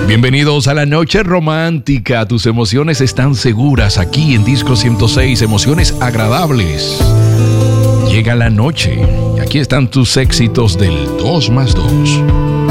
Bienvenidos a la noche romántica. Tus emociones están seguras aquí en Disco 106. Emociones agradables. Llega la noche y aquí están tus éxitos del 2 más 2.